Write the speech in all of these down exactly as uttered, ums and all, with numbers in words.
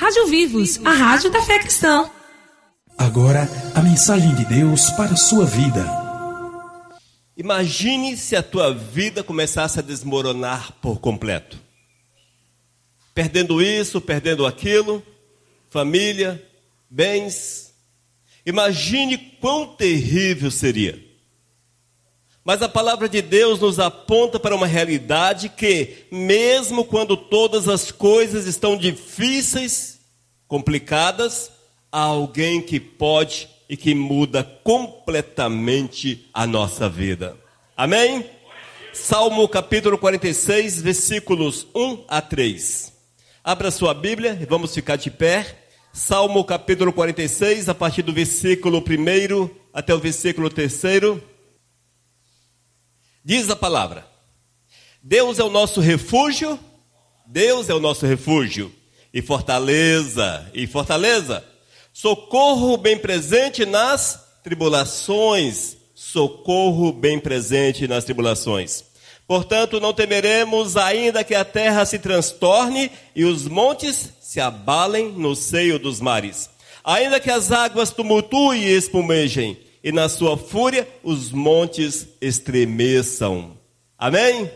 Rádio Vivos, a rádio da fé cristã. Agora, a mensagem de Deus para a sua vida. Imagine se a tua vida começasse a desmoronar por completo. Perdendo isso, perdendo aquilo, família, bens. Imagine quão terrível seria. Mas a palavra de Deus nos aponta para uma realidade que, mesmo quando todas as coisas estão difíceis, complicadas, há alguém que pode e que muda completamente a nossa vida. Amém? Salmo capítulo quarenta e seis, versículos um a três. Abra sua Bíblia e vamos ficar de pé. Salmo capítulo quarenta e seis, a partir do versículo primeiro até o versículo terceiro. Diz a palavra: Deus é o nosso refúgio, Deus é o nosso refúgio, e fortaleza, e fortaleza, socorro bem presente nas tribulações, socorro bem presente nas tribulações. Portanto, não temeremos, ainda que a terra se transtorne e os montes se abalem no seio dos mares. Ainda que as águas tumultuem e espumejem, e na sua fúria os montes estremeçam. Amém?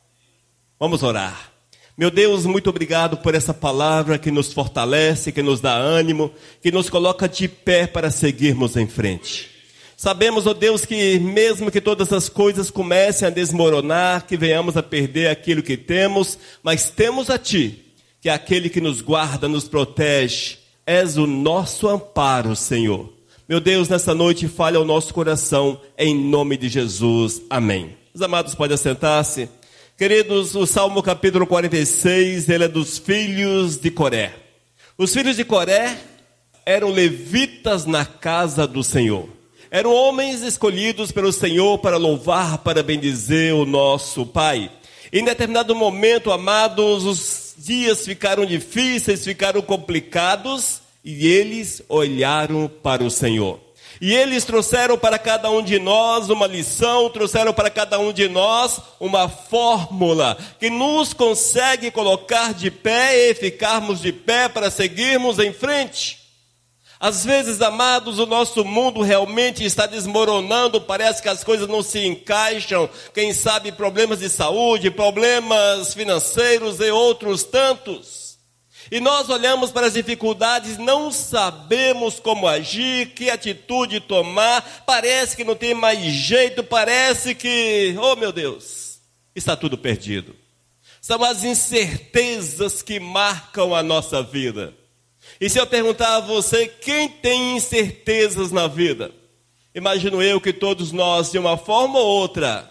Vamos orar. Meu Deus, muito obrigado por essa palavra que nos fortalece, que nos dá ânimo, que nos coloca de pé para seguirmos em frente. Sabemos, ó Deus, que mesmo que todas as coisas comecem a desmoronar, que venhamos a perder aquilo que temos, mas temos a Ti, que é aquele que nos guarda, nos protege. És o nosso amparo, Senhor. Meu Deus, nessa noite fale ao nosso coração, em nome de Jesus. Amém. Os amados podem assentar-se. Queridos, o Salmo capítulo quarenta e seis, ele é dos filhos de Coré. Os filhos de Coré eram levitas na casa do Senhor. Eram homens escolhidos pelo Senhor para louvar, para bendizer o nosso Pai. Em determinado momento, amados, os dias ficaram difíceis, ficaram complicados, e eles olharam para o Senhor. E eles trouxeram para cada um de nós uma lição, trouxeram para cada um de nós uma fórmula que nos consegue colocar de pé e ficarmos de pé para seguirmos em frente. Às vezes, amados, o nosso mundo realmente está desmoronando, parece que as coisas não se encaixam. Quem sabe problemas de saúde, problemas financeiros e outros tantos. E nós olhamos para as dificuldades, não sabemos como agir, que atitude tomar, parece que não tem mais jeito, parece que, oh meu Deus, está tudo perdido. São as incertezas que marcam a nossa vida. E se eu perguntar a você, quem tem incertezas na vida? Imagino eu que todos nós, de uma forma ou outra,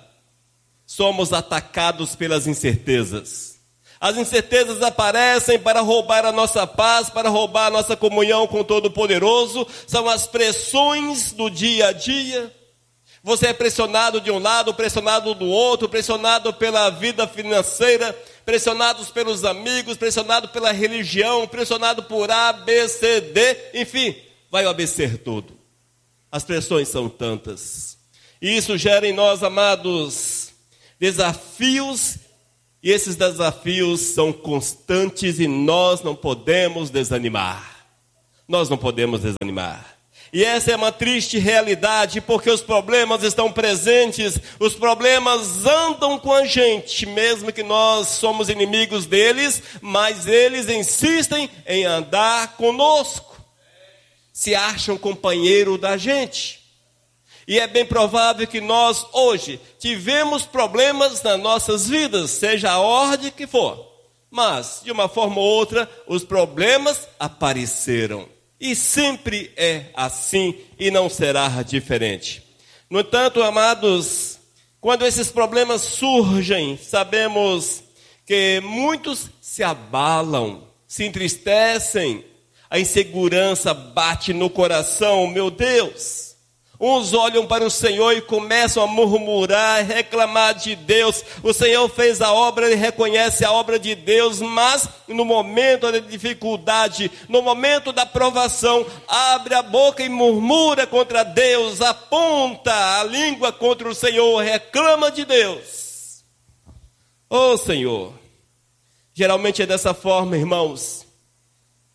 somos atacados pelas incertezas. As incertezas aparecem para roubar a nossa paz, para roubar a nossa comunhão com o Todo-Poderoso. São as pressões do dia a dia. Você é pressionado de um lado, pressionado do outro, pressionado pela vida financeira, pressionados pelos amigos, pressionado pela religião, pressionado por A, B, C, D, enfim, vai o A B C todo. As pressões são tantas. E isso gera em nós, amados, desafios. E esses desafios são constantes e nós não podemos desanimar. Nós não podemos desanimar. E essa é uma triste realidade, porque os problemas estão presentes, os problemas andam com a gente, mesmo que nós somos inimigos deles, mas eles insistem em andar conosco. Se acham companheiro da gente. E é bem provável que nós, hoje, tivemos problemas nas nossas vidas, seja a ordem que for. Mas, de uma forma ou outra, os problemas apareceram. E sempre é assim e não será diferente. No entanto, amados, quando esses problemas surgem, sabemos que muitos se abalam, se entristecem, a insegurança bate no coração, meu Deus. Uns olham para o Senhor e começam a murmurar, reclamar de Deus. O Senhor fez a obra, ele reconhece a obra de Deus, mas no momento da dificuldade, no momento da provação, abre a boca e murmura contra Deus, aponta a língua contra o Senhor, reclama de Deus. Ô Senhor, geralmente é dessa forma, irmãos,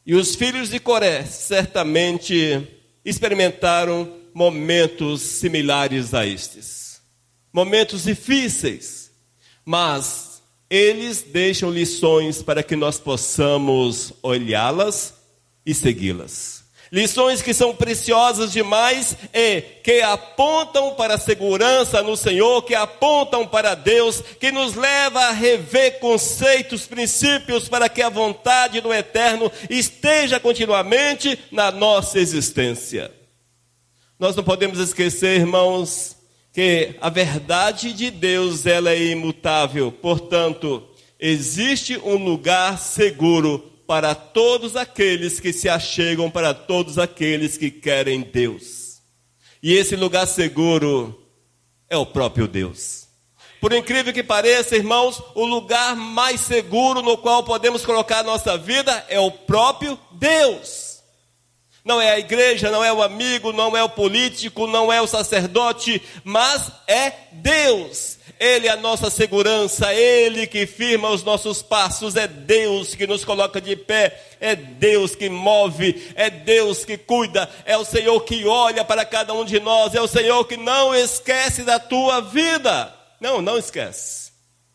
E os filhos de Coré certamente experimentaram momentos similares a estes. Momentos difíceis, mas eles deixam lições para que nós possamos olhá-las e segui-las. Lições que são preciosas demais e que apontam para a segurança no Senhor, que apontam para Deus, que nos leva a rever conceitos, princípios, para que a vontade do Eterno esteja continuamente na nossa existência. Nós não podemos esquecer, irmãos, que a verdade de Deus ela é imutável. Portanto, existe um lugar seguro para todos aqueles que se achegam, para todos aqueles que querem Deus. E esse lugar seguro é o próprio Deus. Por incrível que pareça, irmãos, o lugar mais seguro no qual podemos colocar a nossa vida é o próprio Deus. Não é a igreja, não é o amigo, não é o político, não é o sacerdote, mas é Deus. Ele é a nossa segurança, Ele que firma os nossos passos, é Deus que nos coloca de pé, é Deus que move, é Deus que cuida, é o Senhor que olha para cada um de nós, é o Senhor que não esquece da tua vida. Não, não esquece.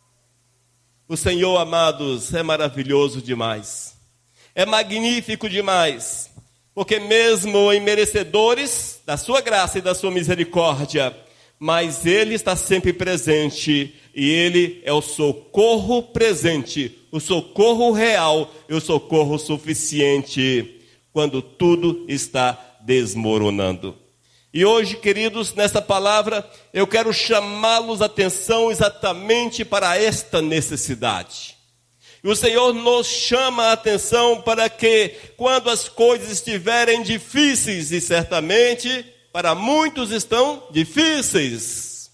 O Senhor, amados, é maravilhoso demais, é magnífico demais, porque mesmo em merecedores da sua graça e da sua misericórdia, mas Ele está sempre presente e Ele é o socorro presente, o socorro real e o socorro suficiente quando tudo está desmoronando. E hoje, queridos, nessa palavra, eu quero chamá-los a atenção exatamente para esta necessidade. E o Senhor nos chama a atenção para que, quando as coisas estiverem difíceis, e certamente para muitos estão difíceis,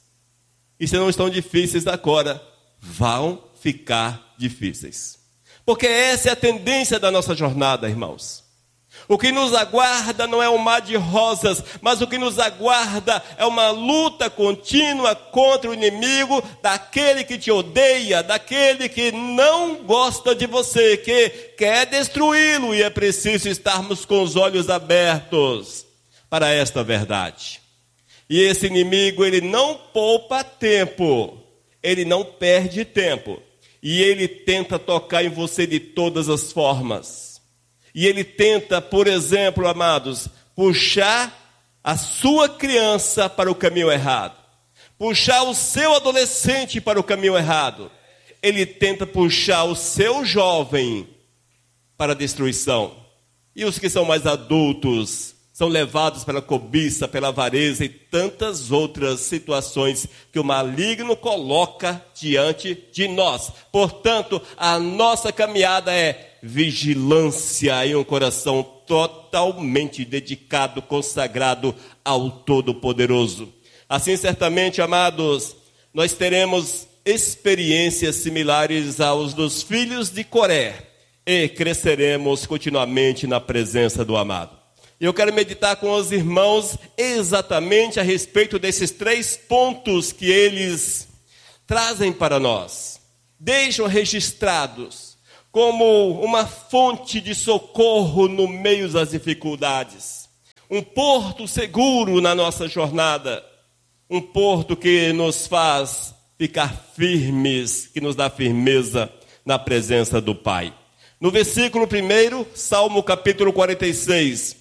e se não estão difíceis agora, vão ficar difíceis. Porque essa é a tendência da nossa jornada, irmãos. O que nos aguarda não é um mar de rosas, mas o que nos aguarda é uma luta contínua contra o inimigo, daquele que te odeia, daquele que não gosta de você, que quer destruí-lo, e é preciso estarmos com os olhos abertos para esta verdade. E esse inimigo, ele não poupa tempo, ele não perde tempo, e ele tenta tocar em você de todas as formas. E ele tenta, por exemplo, amados, puxar a sua criança para o caminho errado. Puxar o seu adolescente para o caminho errado. Ele tenta puxar o seu jovem para a destruição. E os que são mais adultos são levados pela cobiça, pela avareza e tantas outras situações que o maligno coloca diante de nós. Portanto, a nossa caminhada é vigilância e um coração totalmente dedicado, consagrado ao Todo-Poderoso. Assim, certamente, amados, nós teremos experiências similares aos dos filhos de Coré e cresceremos continuamente na presença do amado. Eu quero meditar com os irmãos exatamente a respeito desses três pontos que eles trazem para nós. Deixam registrados como uma fonte de socorro no meio das dificuldades. Um porto seguro na nossa jornada. Um porto que nos faz ficar firmes, que nos dá firmeza na presença do Pai. No versículo primeiro, Salmo capítulo quarenta e seis,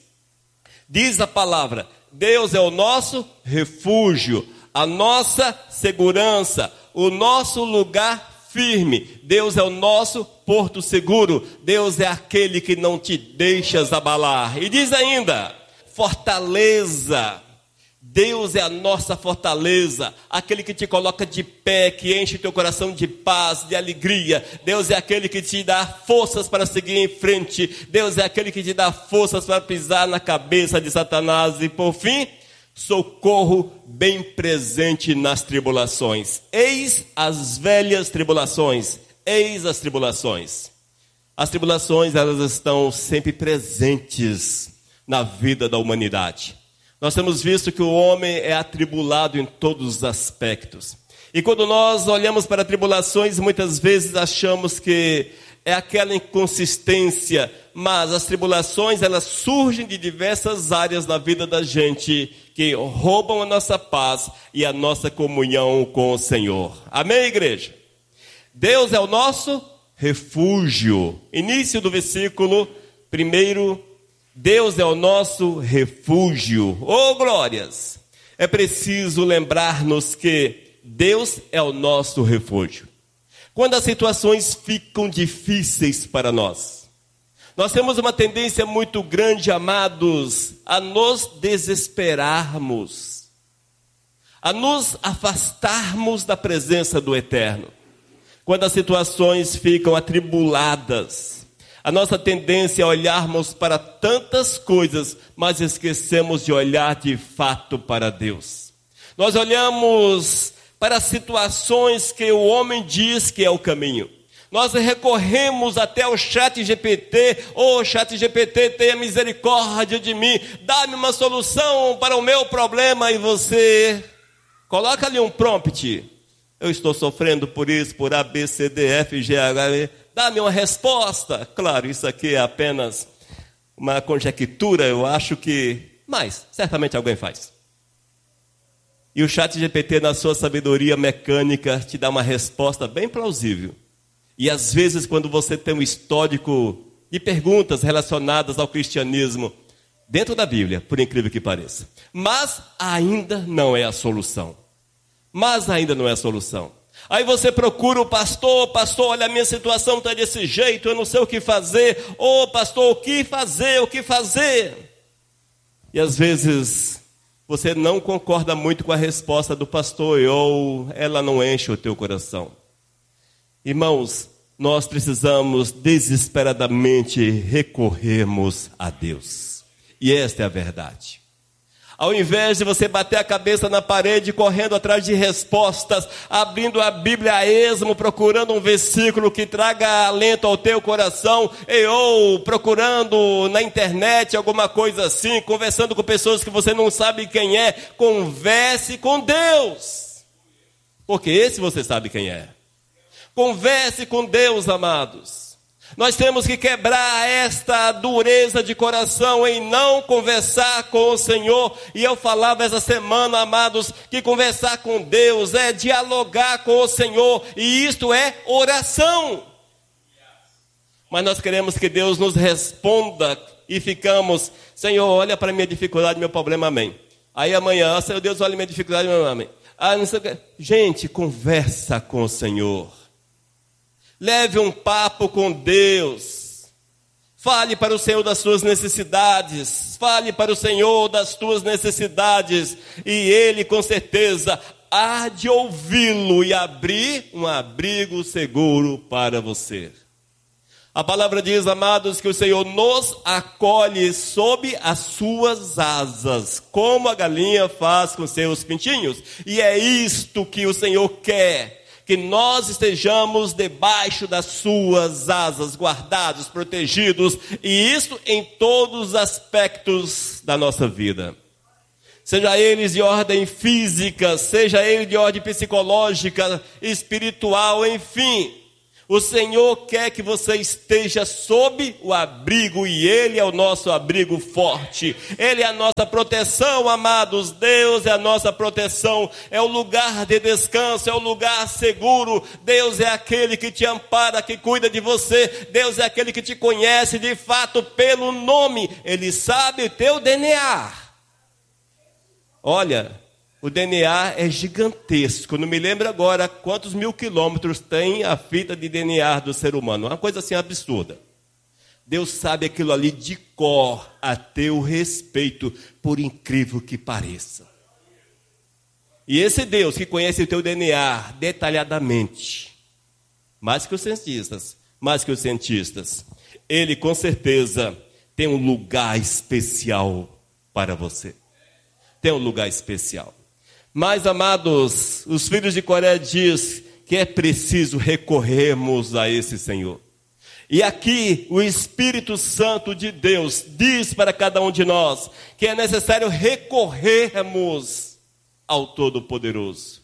diz a palavra: Deus é o nosso refúgio, a nossa segurança, o nosso lugar firme. Deus é o nosso porto seguro. Deus é aquele que não te deixas abalar. E diz ainda, fortaleza. Deus é a nossa fortaleza, aquele que te coloca de pé, que enche teu coração de paz, de alegria. Deus é aquele que te dá forças para seguir em frente. Deus é aquele que te dá forças para pisar na cabeça de Satanás. E por fim, socorro bem presente nas tribulações. Eis as velhas tribulações, eis as tribulações. As tribulações, elas estão sempre presentes na vida da humanidade. Nós temos visto que o homem é atribulado em todos os aspectos. E quando nós olhamos para tribulações, muitas vezes achamos que é aquela inconsistência, mas as tribulações, elas surgem de diversas áreas da vida da gente, que roubam a nossa paz e a nossa comunhão com o Senhor. Amém, igreja? Deus é o nosso refúgio. Início do versículo primeiro, Deus é o nosso refúgio. Oh, glórias! É preciso lembrar-nos que Deus é o nosso refúgio. Quando as situações ficam difíceis para nós, nós temos uma tendência muito grande, amados, a nos desesperarmos, a nos afastarmos da presença do Eterno. Quando as situações ficam atribuladas, a nossa tendência é olharmos para tantas coisas, mas esquecemos de olhar de fato para Deus. Nós olhamos para situações que o homem diz que é o caminho. Nós recorremos até o chat G P T, ô oh, chat G P T, tenha misericórdia de mim, dá-me uma solução para o meu problema, e você coloca ali um prompt. Eu estou sofrendo por isso, por A, B, C, D, F, G, H, I, dá-me uma resposta. Claro, isso aqui é apenas uma conjectura, eu acho que, mas certamente alguém faz. E o chat G P T, na sua sabedoria mecânica, te dá uma resposta bem plausível. E às vezes, quando você tem um histórico de perguntas relacionadas ao cristianismo, dentro da Bíblia, por incrível que pareça, mas ainda não é a solução. Mas ainda não é a solução. Aí você procura o pastor, pastor, olha, a minha situação está desse jeito, eu não sei o que fazer. Ô, pastor, o que fazer, o que fazer? E às vezes você não concorda muito com a resposta do pastor, ou ela não enche o teu coração. Irmãos, nós precisamos desesperadamente recorrermos a Deus. E esta é a verdade. Ao invés de você bater a cabeça na parede, correndo atrás de respostas, abrindo a Bíblia a esmo, procurando um versículo que traga alento ao teu coração, e ou procurando na internet alguma coisa assim, conversando com pessoas que você não sabe quem é, converse com Deus. Porque esse você sabe quem é. Converse com Deus, amados. Nós temos que quebrar esta dureza de coração em não conversar com o Senhor. E eu falava essa semana, amados, que conversar com Deus é dialogar com o Senhor. E isto é oração. Mas nós queremos que Deus nos responda e ficamos, Senhor, olha para a minha dificuldade, meu problema, amém. Aí amanhã, Senhor Deus, olha a minha dificuldade, meu amém. Ah, não sei o que. Gente, conversa com o Senhor. Leve um papo com Deus. Fale para o Senhor das suas necessidades. Fale para o Senhor das tuas necessidades. E Ele, com certeza, há de ouvi-lo e abrir um abrigo seguro para você. A palavra diz, amados, que o Senhor nos acolhe sob as suas asas, como a galinha faz com seus pintinhos. E é isto que o Senhor quer. Que nós estejamos debaixo das suas asas, guardados, protegidos, e isso em todos os aspectos da nossa vida. Seja eles de ordem física, seja ele de ordem psicológica, espiritual, enfim. O Senhor quer que você esteja sob o abrigo, e Ele é o nosso abrigo forte. Ele é a nossa proteção, amados. Deus é a nossa proteção. É o lugar de descanso, é o lugar seguro. Deus é aquele que te ampara, que cuida de você. Deus é aquele que te conhece de fato pelo nome. Ele sabe o teu D N A. Olha, o D N A é gigantesco. Não me lembro agora quantos mil quilômetros tem a fita de D N A do ser humano. Uma coisa assim absurda. Deus sabe aquilo ali de cor a teu respeito, por incrível que pareça. E esse Deus que conhece o teu D N A detalhadamente, mais que os cientistas, mais que os cientistas, Ele com certeza tem um lugar especial para você. Tem um lugar especial. Mas, amados, os filhos de Coré diz que é preciso recorrermos a esse Senhor. E aqui o Espírito Santo de Deus diz para cada um de nós que é necessário recorrermos ao Todo-Poderoso.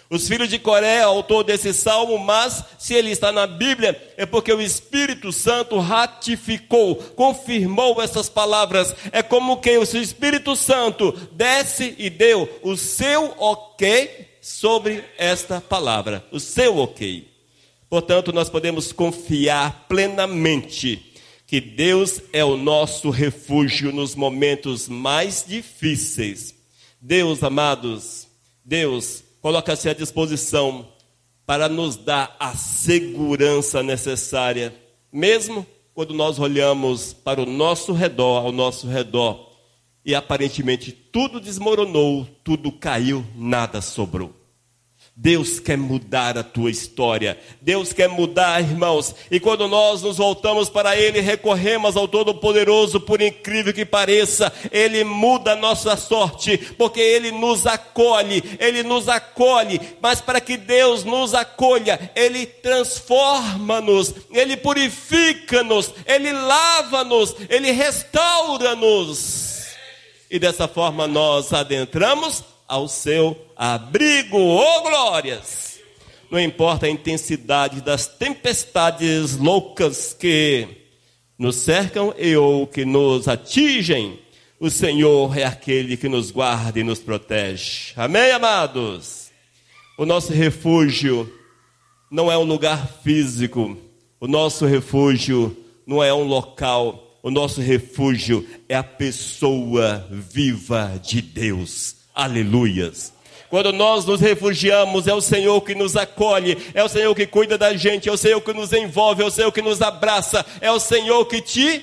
Os filhos de Coré é autor desse salmo, mas se ele está na Bíblia, é porque o Espírito Santo ratificou, confirmou essas palavras. É como que o Espírito Santo desce e deu o seu ok sobre esta palavra, o seu ok. Portanto, nós podemos confiar plenamente que Deus é o nosso refúgio nos momentos mais difíceis. Deus, amados, Deus coloca-se à disposição para nos dar a segurança necessária, mesmo quando nós olhamos para o nosso redor, ao nosso redor, e aparentemente tudo desmoronou, tudo caiu, nada sobrou. Deus quer mudar a tua história. Deus quer mudar, irmãos. E quando nós nos voltamos para Ele, recorremos ao Todo-Poderoso, por incrível que pareça, Ele muda a nossa sorte, porque Ele nos acolhe, Ele nos acolhe. Mas para que Deus nos acolha, Ele transforma-nos, Ele purifica-nos, Ele lava-nos, Ele restaura-nos. E dessa forma nós adentramos ao seu abrigo, oh glórias! Não importa a intensidade das tempestades loucas que nos cercam e ou que nos atingem, o Senhor é aquele que nos guarda e nos protege. Amém, amados? O nosso refúgio não é um lugar físico, o nosso refúgio não é um local, o nosso refúgio é a pessoa viva de Deus. Aleluias. Quando nós nos refugiamos, é o Senhor que nos acolhe, é o Senhor que cuida da gente, é o Senhor que nos envolve, é o Senhor que nos abraça, é o Senhor que te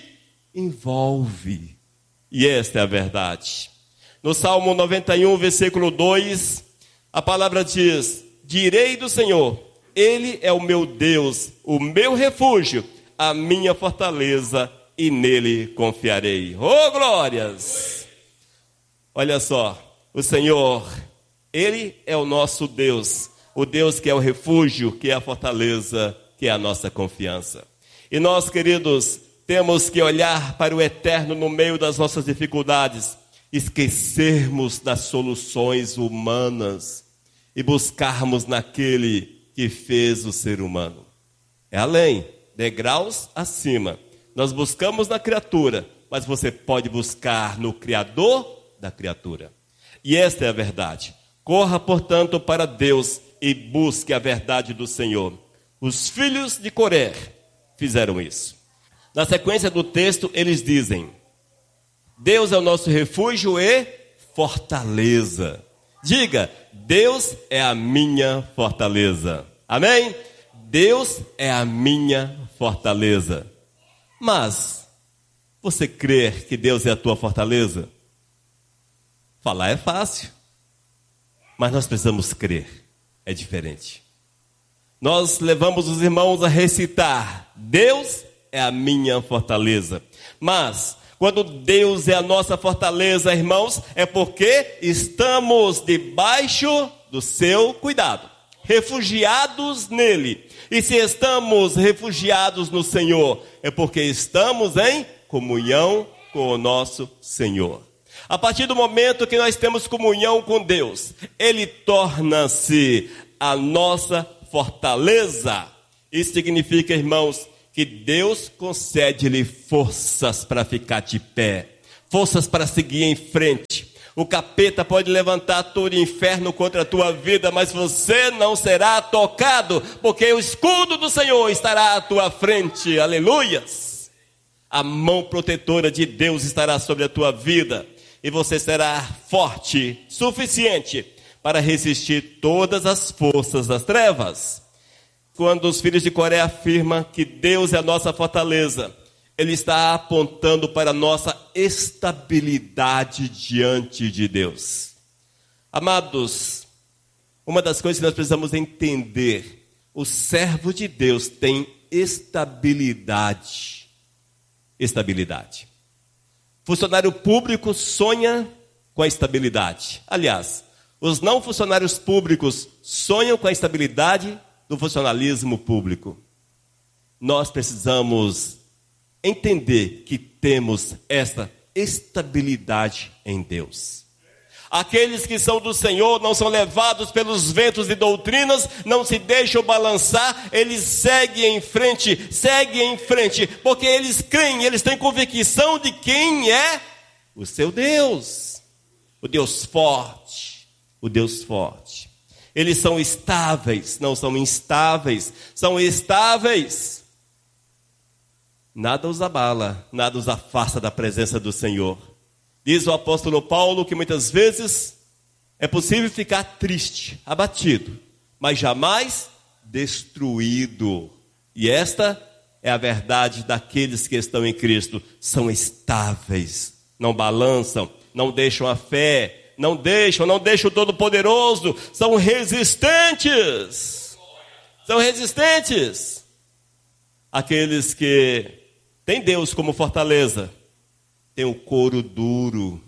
envolve. E esta é a verdade. No Salmo noventa e um, versículo dois, a palavra diz: direi do Senhor, Ele é o meu Deus, o meu refúgio, a minha fortaleza, e nele confiarei. Oh, glórias! Olha só. O Senhor, Ele é o nosso Deus, o Deus que é o refúgio, que é a fortaleza, que é a nossa confiança. E nós, queridos, temos que olhar para o eterno no meio das nossas dificuldades, esquecermos das soluções humanas e buscarmos naquele que fez o ser humano. É além, degraus acima. Nós buscamos na criatura, mas você pode buscar no Criador da criatura. E esta é a verdade. Corra, portanto, para Deus e busque a verdade do Senhor. Os filhos de Coré fizeram isso. Na sequência do texto, eles dizem: Deus é o nosso refúgio e fortaleza. Diga: Deus é a minha fortaleza. Amém? Deus é a minha fortaleza. Mas, você crê que Deus é a tua fortaleza? Falar é fácil, mas nós precisamos crer, é diferente. Nós levamos os irmãos a recitar: Deus é a minha fortaleza. Mas, quando Deus é a nossa fortaleza, irmãos, é porque estamos debaixo do seu cuidado, refugiados nele. E se estamos refugiados no Senhor, é porque estamos em comunhão com o nosso Senhor. A partir do momento que nós temos comunhão com Deus, Ele torna-se a nossa fortaleza. Isso significa, irmãos, que Deus concede-lhe forças para ficar de pé, forças para seguir em frente. O capeta pode levantar todo o inferno contra a tua vida, mas você não será tocado, porque o escudo do Senhor estará à tua frente. Aleluias! A mão protetora de Deus estará sobre a tua vida. E você será forte, suficiente para resistir todas as forças das trevas. Quando os filhos de Coré afirmam que Deus é a nossa fortaleza, Ele está apontando para a nossa estabilidade diante de Deus. Amados, uma das coisas que nós precisamos entender: o servo de Deus tem estabilidade. Estabilidade. Funcionário público sonha com a estabilidade. Aliás, os não funcionários públicos sonham com a estabilidade do funcionalismo público. Nós precisamos entender que temos essa estabilidade em Deus. Aqueles que são do Senhor não são levados pelos ventos de doutrinas, não se deixam balançar, eles seguem em frente, seguem em frente, porque eles creem, eles têm convicção de quem é o seu Deus, o Deus forte, o Deus forte. Eles são estáveis, não são instáveis, são estáveis. Nada os abala, nada os afasta da presença do Senhor. Diz o apóstolo Paulo que muitas vezes é possível ficar triste, abatido, mas jamais destruído. E esta é a verdade daqueles que estão em Cristo. São estáveis, não balançam, não deixam a fé, não deixam, não deixam o Todo-Poderoso. São resistentes. São resistentes. Aqueles que têm Deus como fortaleza, tem um couro duro,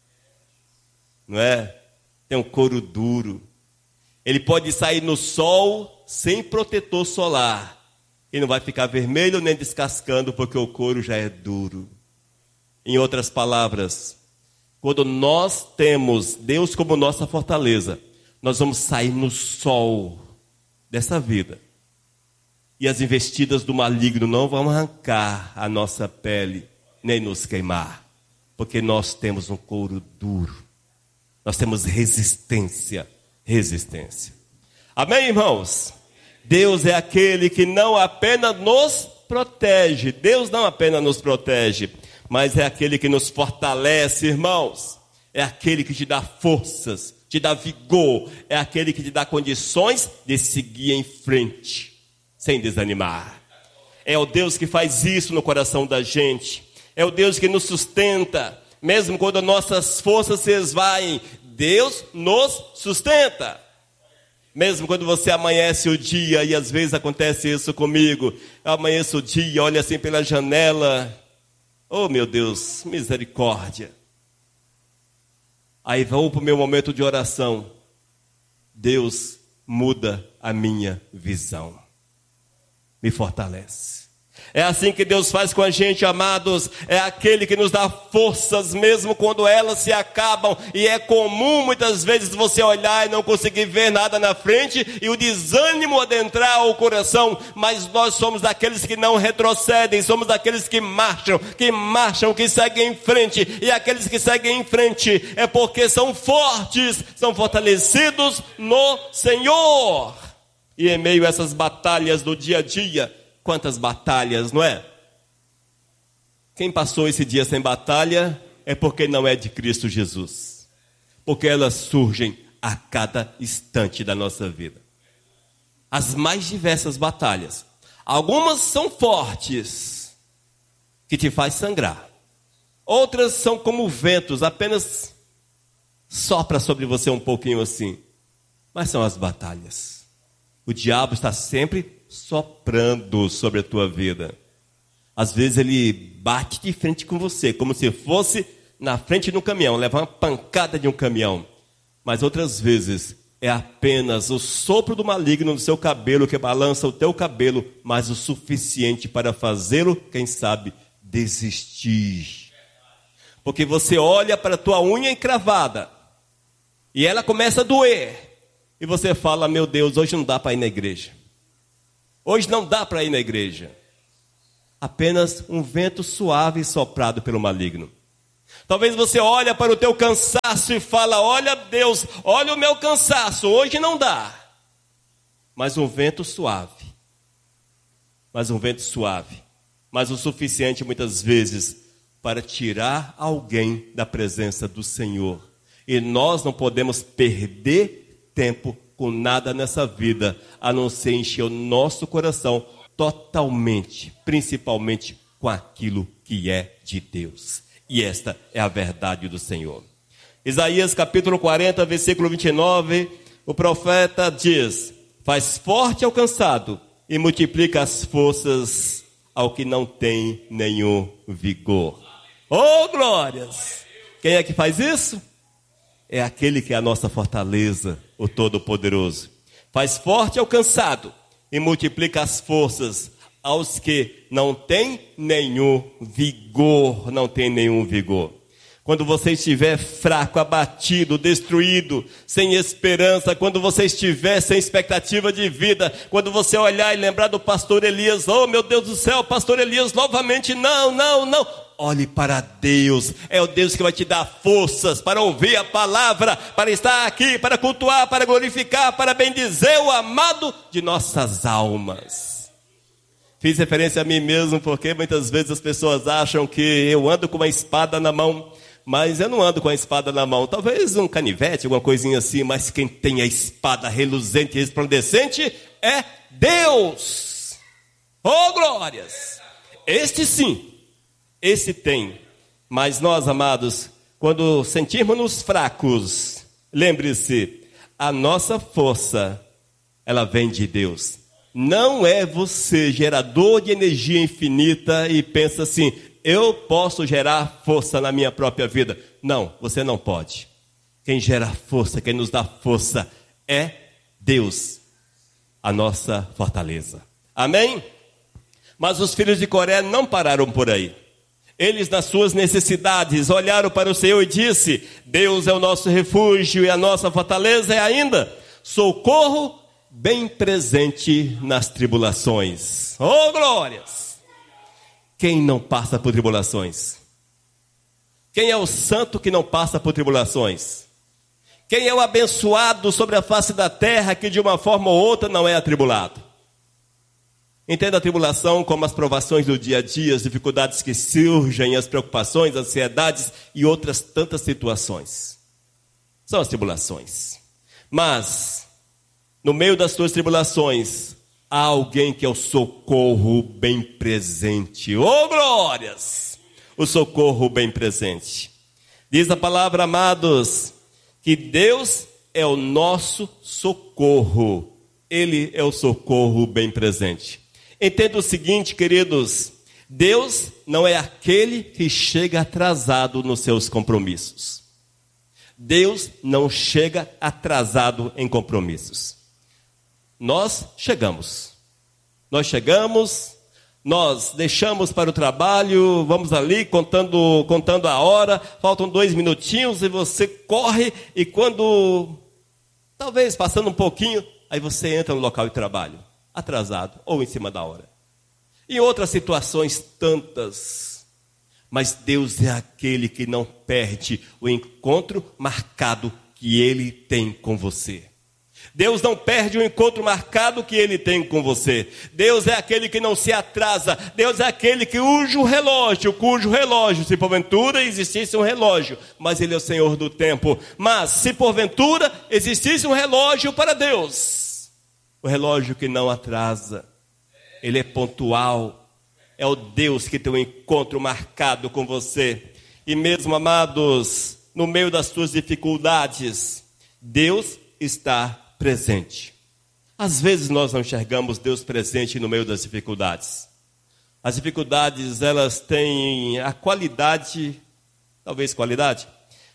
não é? Tem um couro duro. Ele pode sair no sol sem protetor solar. E não vai ficar vermelho nem descascando, porque o couro já é duro. Em outras palavras, quando nós temos Deus como nossa fortaleza, nós vamos sair no sol dessa vida. E as investidas do maligno não vão arrancar a nossa pele, nem nos queimar. Porque nós temos um couro duro. Nós temos resistência. Resistência. Amém, irmãos? Deus é aquele que não apenas nos protege. Deus não apenas nos protege, mas é aquele que nos fortalece, irmãos. É aquele que te dá forças, te dá vigor. É aquele que te dá condições de seguir em frente, sem desanimar. É o Deus que faz isso no coração da gente. É o Deus que nos sustenta, mesmo quando nossas forças se esvaem. Deus nos sustenta. Mesmo quando você amanhece o dia, e às vezes acontece isso comigo. Eu amanheço o dia, olho assim pela janela. Oh, meu Deus, misericórdia. Aí vou para o meu momento de oração. Deus muda a minha visão. Me fortalece. É assim que Deus faz com a gente, amados. É aquele que nos dá forças mesmo quando elas se acabam. E é comum muitas vezes você olhar e não conseguir ver nada na frente e o desânimo adentrar o coração. Mas nós somos daqueles que não retrocedem. Somos daqueles que marcham, que marcham, que seguem em frente. E aqueles que seguem em frente é porque são fortes, são fortalecidos no Senhor. E em meio a essas batalhas do dia a dia, quantas batalhas, não é? Quem passou esse dia sem batalha é porque não é de Cristo Jesus. Porque elas surgem a cada instante da nossa vida. As mais diversas batalhas. Algumas são fortes, que te faz sangrar. Outras são como ventos, apenas sopra sobre você um pouquinho assim. Mas são as batalhas. O diabo está sempre soprando sobre a tua vida. Às vezes ele bate de frente com você, como se fosse na frente de um caminhão, leva uma pancada de um caminhão. Mas outras vezes é apenas o sopro do maligno no seu cabelo, que balança o teu cabelo, mas o suficiente para fazê-lo, quem sabe, desistir. Porque você olha para a tua unha encravada e ela começa a doer. E você fala, meu Deus, hoje não dá para ir na igreja. Hoje não dá para ir na igreja. Apenas um vento suave soprado pelo maligno. Talvez você olhe para o teu cansaço e fala, olha Deus, olha o meu cansaço, hoje não dá. Mas um vento suave. Mas um vento suave. Mas o suficiente muitas vezes para tirar alguém da presença do Senhor. E nós não podemos perder tempo com nada nessa vida, a não ser encher o nosso coração totalmente, principalmente com aquilo que é de Deus. E esta é a verdade do Senhor. Isaías capítulo quarenta, versículo vinte e nove, o profeta diz, faz forte ao cansado e multiplica as forças ao que não tem nenhum vigor. Oh, glórias! Quem é que faz isso? É aquele que é a nossa fortaleza, o Todo-Poderoso. Faz forte ao cansado e multiplica as forças aos que não têm nenhum vigor, não têm nenhum vigor. Quando você estiver fraco, abatido, destruído, sem esperança, quando você estiver sem expectativa de vida, quando você olhar e lembrar do pastor Elias, oh meu Deus do céu, pastor Elias novamente, não, não, não. Olhe para Deus, é o Deus que vai te dar forças para ouvir a palavra, para estar aqui, para cultuar, para glorificar, para bendizer o amado de nossas almas. Fiz referência a mim mesmo porque muitas vezes as pessoas acham que eu ando com uma espada na mão, mas eu não ando com a espada na mão, talvez um canivete, alguma coisinha assim, mas quem tem a espada reluzente e resplandecente é Deus. Oh glórias! Este sim. Esse tem, mas nós, amados, quando sentirmos-nos fracos, lembre-se, a nossa força, ela vem de Deus. Não é você gerador de energia infinita e pensa assim, eu posso gerar força na minha própria vida. Não, você não pode. Quem gera força, quem nos dá força é Deus, a nossa fortaleza. Amém? Mas os filhos de Coré não pararam por aí. Eles, nas suas necessidades, olharam para o Senhor e disse, Deus é o nosso refúgio e a nossa fortaleza é ainda socorro bem presente nas tribulações. Oh, glórias! Quem não passa por tribulações? Quem é o santo que não passa por tribulações? Quem é o abençoado sobre a face da terra que de uma forma ou outra não é atribulado? Entenda a tribulação como as provações do dia a dia, as dificuldades que surgem, as preocupações, as ansiedades e outras tantas situações. São as tribulações. Mas, no meio das suas tribulações, há alguém que é o socorro bem presente. Oh, glórias! O socorro bem presente. Diz a palavra, amados, que Deus é o nosso socorro. Ele é o socorro bem presente. Entenda o seguinte, queridos, Deus não é aquele que chega atrasado nos seus compromissos. Deus não chega atrasado em compromissos. Nós chegamos. Nós chegamos, nós deixamos para o trabalho, vamos ali contando, contando a hora, faltam dois minutinhos e você corre e quando, talvez passando um pouquinho, aí você entra no local de trabalho. Atrasado ou em cima da hora. E outras situações tantas. Mas Deus é aquele que não perde o encontro marcado que Ele tem com você. Deus não perde o encontro marcado que Ele tem com você. Deus é aquele que não se atrasa. Deus é aquele que cujo relógio, cujo relógio, se porventura existisse um relógio, mas Ele é o Senhor do tempo. Mas se porventura existisse um relógio para Deus, o relógio que não atrasa, ele é pontual, é o Deus que tem um encontro marcado com você. E mesmo, amados, no meio das suas dificuldades, Deus está presente. Às vezes nós não enxergamos Deus presente no meio das dificuldades. As dificuldades, elas têm a qualidade, talvez qualidade,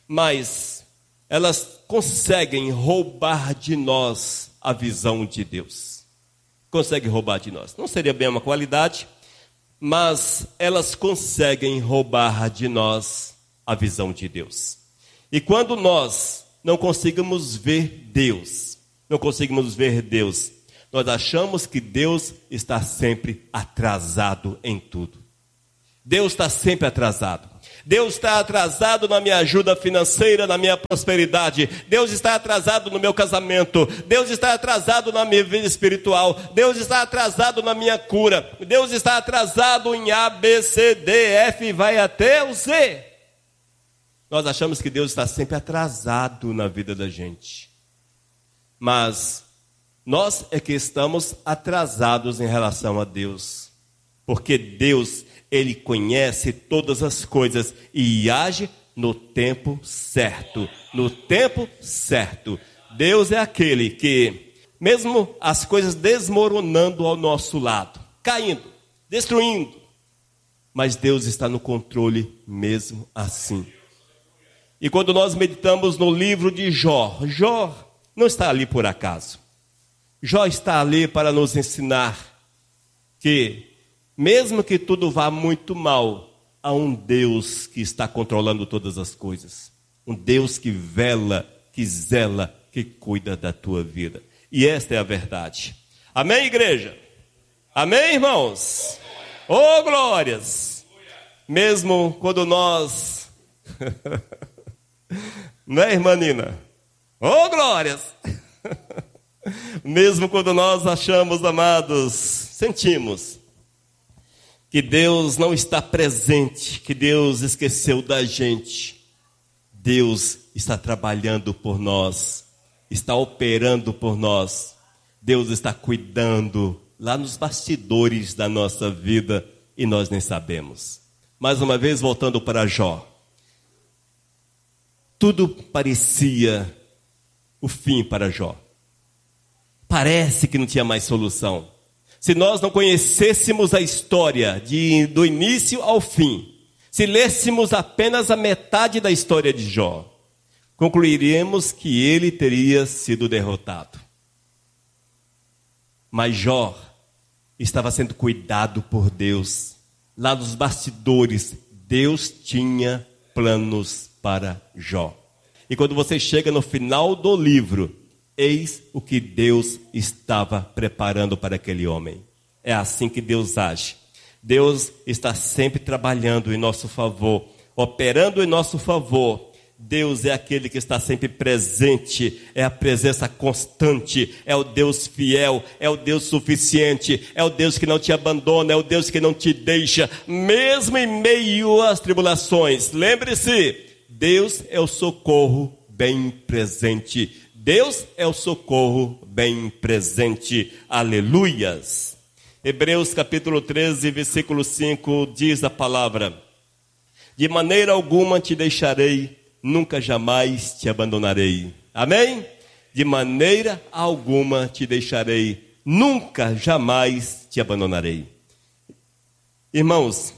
mas elas conseguem roubar de nós a visão de Deus. Consegue roubar de nós. Não seria bem uma qualidade, mas elas conseguem roubar de nós a visão de Deus. E quando nós não conseguimos ver Deus, não conseguimos ver Deus, nós achamos que Deus está sempre atrasado em tudo. Deus está sempre atrasado. Deus está atrasado na minha ajuda financeira, na minha prosperidade. Deus está atrasado no meu casamento. Deus está atrasado na minha vida espiritual. Deus está atrasado na minha cura. Deus está atrasado em A, B, C, D, F, vai até o Z. Nós achamos que Deus está sempre atrasado na vida da gente. Mas nós é que estamos atrasados em relação a Deus. Porque Deus, Ele conhece todas as coisas e age no tempo certo. No tempo certo. Deus é aquele que, mesmo as coisas desmoronando ao nosso lado, caindo, destruindo, mas Deus está no controle mesmo assim. E quando nós meditamos no livro de Jó, Jó não está ali por acaso. Jó está ali para nos ensinar que, mesmo que tudo vá muito mal, há um Deus que está controlando todas as coisas. Um Deus que vela, que zela, que cuida da tua vida. E esta é a verdade. Amém, igreja? Amém, irmãos? Oh, glórias! Mesmo quando nós... Não é, irmã Nina? Oh, glórias! Mesmo quando nós achamos, amados, sentimos que Deus não está presente, que Deus esqueceu da gente, Deus está trabalhando por nós, está operando por nós, Deus está cuidando lá nos bastidores da nossa vida e nós nem sabemos. Mais uma vez, voltando para Jó, tudo parecia o fim para Jó. Parece que não tinha mais solução. Se nós não conhecêssemos a história de, do início ao fim, se lêssemos apenas a metade da história de Jó, concluiríamos que ele teria sido derrotado. Mas Jó estava sendo cuidado por Deus. Lá nos bastidores, Deus tinha planos para Jó. E quando você chega no final do livro, eis o que Deus estava preparando para aquele homem. É assim que Deus age. Deus está sempre trabalhando em nosso favor, operando em nosso favor. Deus é aquele que está sempre presente, é a presença constante, é o Deus fiel, é o Deus suficiente, é o Deus que não te abandona, é o Deus que não te deixa, mesmo em meio às tribulações. Lembre-se, Deus é o socorro bem presente. Deus é o socorro bem presente. Aleluias. Hebreus capítulo treze, versículo cinco, diz a palavra: de maneira alguma te deixarei, nunca jamais te abandonarei. Amém? De maneira alguma te deixarei, nunca jamais te abandonarei. Irmãos,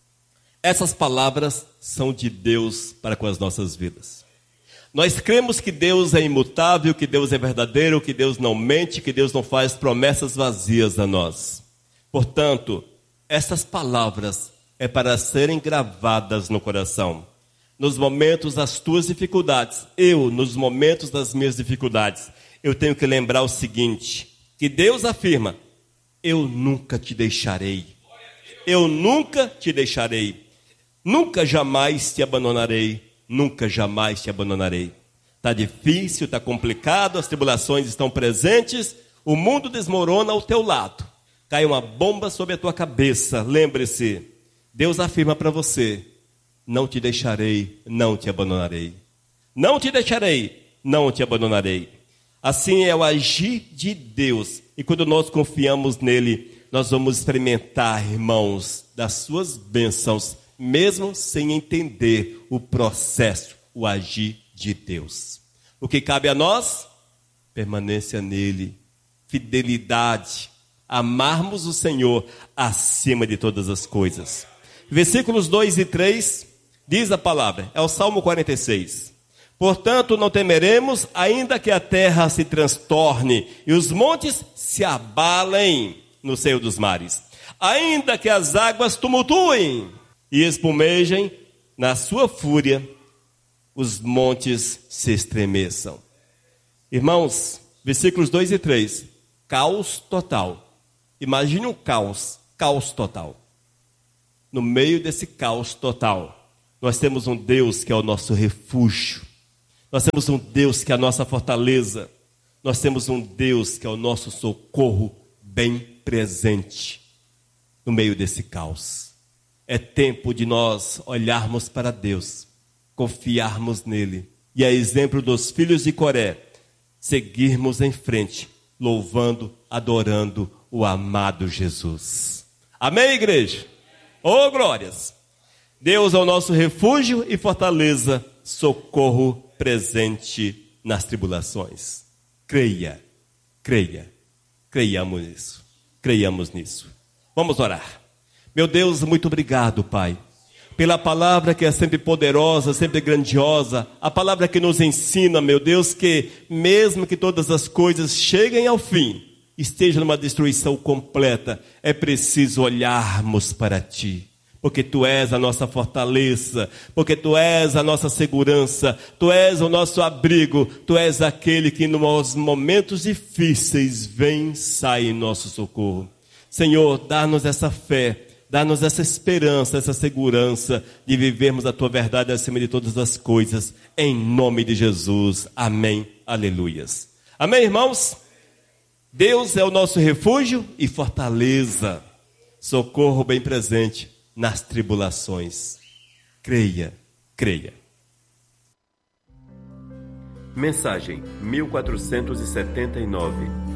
essas palavras são de Deus para com as nossas vidas. Nós cremos que Deus é imutável, que Deus é verdadeiro, que Deus não mente, que Deus não faz promessas vazias a nós. Portanto, essas palavras é para serem gravadas no coração. Nos momentos das tuas dificuldades, eu, nos momentos das minhas dificuldades, eu tenho que lembrar o seguinte, que Deus afirma: eu nunca te deixarei. Eu nunca te deixarei. Nunca jamais te abandonarei. Nunca jamais te abandonarei. Está difícil, está complicado, as tribulações estão presentes, o mundo desmorona ao teu lado. Cai uma bomba sobre a tua cabeça. Lembre-se, Deus afirma para você: não te deixarei, não te abandonarei. Não te deixarei, não te abandonarei. Assim é o agir de Deus. E quando nós confiamos nele, nós vamos experimentar, irmãos, das suas bênçãos, mesmo sem entender o processo, o agir de Deus. O que cabe a nós? Permanência nele, fidelidade, amarmos o Senhor acima de todas as coisas. Versículos dois e três, diz a palavra, é o Salmo quarenta e seis. Portanto, não temeremos, ainda que a terra se transtorne e os montes se abalem no seio dos mares, ainda que as águas tumultuem e espumejem na sua fúria, os montes se estremeçam. Irmãos, versículos dois e três, caos total. Imagine um caos, caos total. No meio desse caos total, nós temos um Deus que é o nosso refúgio. Nós temos um Deus que é a nossa fortaleza. Nós temos um Deus que é o nosso socorro bem presente no meio desse caos. É tempo de nós olharmos para Deus, confiarmos nele. E a exemplo dos filhos de Coré, seguirmos em frente, louvando, adorando o amado Jesus. Amém, igreja? Oh, glórias! Deus é o nosso refúgio e fortaleza, socorro presente nas tribulações. Creia, creia, creiamos nisso, creiamos nisso. Vamos orar. Meu Deus, muito obrigado, Pai, pela palavra que é sempre poderosa, sempre grandiosa, a palavra que nos ensina, meu Deus, que mesmo que todas as coisas cheguem ao fim, estejam numa destruição completa, é preciso olharmos para Ti. porque Tu és a nossa fortaleza, porque Tu és a nossa segurança, Tu és o nosso abrigo, Tu és aquele que nos momentos difíceis vem, sai em nosso socorro. Senhor, dá-nos essa fé, dá-nos essa esperança, essa segurança de vivermos a Tua verdade acima de todas as coisas, em nome de Jesus. Amém. Aleluias. Amém, irmãos? Deus é o nosso refúgio e fortaleza, socorro bem presente nas tribulações. Creia, creia. Mensagem mil quatrocentos e setenta e nove.